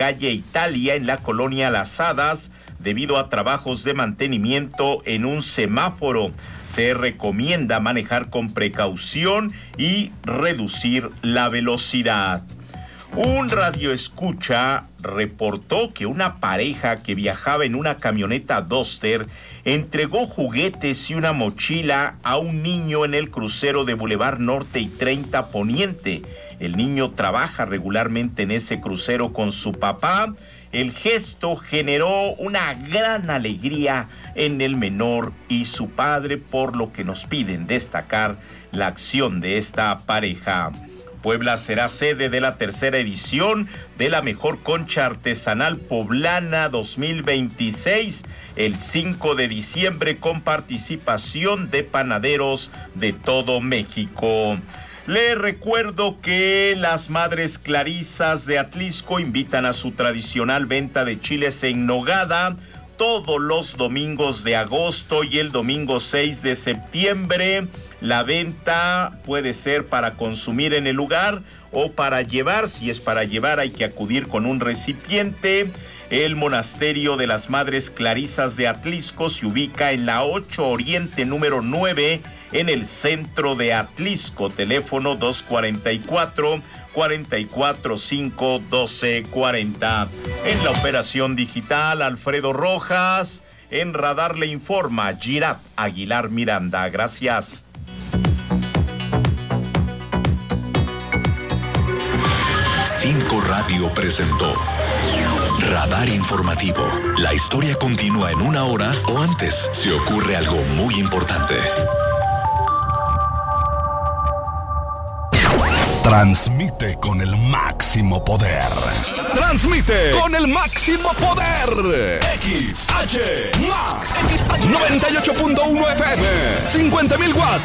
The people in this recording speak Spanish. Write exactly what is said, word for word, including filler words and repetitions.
calle Italia en la colonia Las Hadas debido a trabajos de mantenimiento en un semáforo. Se recomienda manejar con precaución y reducir la velocidad. Un radioescucha reportó que una pareja que viajaba en una camioneta Duster entregó juguetes y una mochila a un niño en el crucero de Boulevard Norte y treinta Poniente. El niño trabaja regularmente en ese crucero con su papá. El gesto generó una gran alegría en el menor y su padre, por lo que nos piden destacar la acción de esta pareja. Puebla será sede de la tercera edición de la Mejor Concha Artesanal Poblana dos mil veintiséis, el cinco de diciembre, con participación de panaderos de todo México. Les recuerdo que las Madres Clarisas de Atlisco invitan a su tradicional venta de chiles en nogada todos los domingos de agosto y el domingo seis de septiembre. La venta puede ser para consumir en el lugar o para llevar. Si es para llevar, hay que acudir con un recipiente. El Monasterio de las Madres Clarisas de Atlisco se ubica en la ocho Oriente número nueve, en el centro de Atlisco. Teléfono dos cuatro cuatro, cuatro cuatro cinco, uno dos cuatro cero. En la operación digital, Alfredo Rojas. En Radar le informa Girat Aguilar Miranda. Gracias. Cinco Radio presentó Radar Informativo. La historia continúa en una hora o antes si ocurre algo muy importante. Transmite con el máximo poder. Transmite con el máximo poder. X H Max noventa y ocho punto uno F M, cincuenta mil watts.